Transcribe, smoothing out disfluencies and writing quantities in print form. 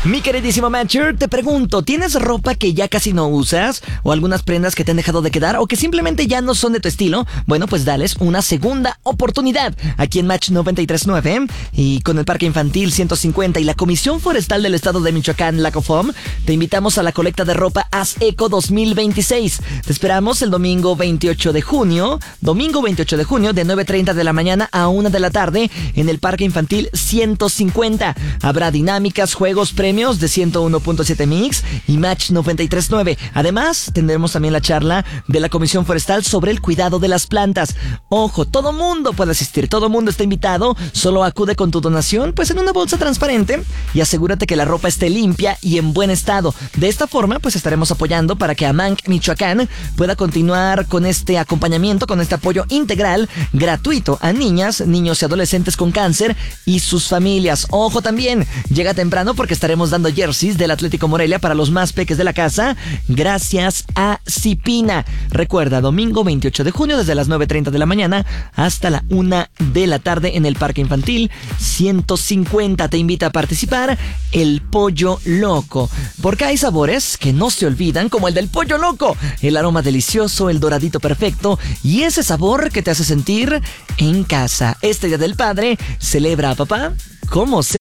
Mi queridísimo Matcher, te pregunto, ¿tienes ropa que ya casi no usas? ¿O algunas prendas que te han dejado de quedar? ¿O que simplemente ya no son de tu estilo? Bueno, pues dales una segunda oportunidad aquí en Match 93.9. Y con el Parque Infantil 150 y la Comisión Forestal del Estado de Michoacán, la COFOM, te invitamos a la colecta de ropa Haz Eco 2026. Te esperamos el domingo 28 de junio, de 9:30 de la mañana a 1 de la tarde en el Parque Infantil 150. Habrá dinámicas, juegos, premios de 101.7 Mix y Match 93.9. Además, tendremos también la charla de la Comisión Forestal sobre el cuidado de las plantas. Ojo, todo mundo puede asistir, todo mundo está invitado. Solo acude con tu donación, pues en una bolsa transparente, y asegúrate que la ropa esté limpia y en buen estado. De esta forma, pues estaremos apoyando para que Amanc, Michoacán, pueda continuar con este acompañamiento, con este apoyo integral, gratuito a niñas, niños y adolescentes con cáncer y sus familias. Ojo también, llega temprano porque estaremos dando jerseys del Atlético Morelia para los más peques de la casa, gracias a Cipina. Recuerda, domingo 28 de junio desde las 9:30 de la mañana hasta la 1 de la tarde en el Parque Infantil 150. Te invita a participar el Pollo Loco, porque hay sabores que no se olvidan, como el del Pollo Loco, el aroma delicioso, el doradito perfecto y ese sabor que te hace sentir en casa. Este Día del Padre, celebra a papá como se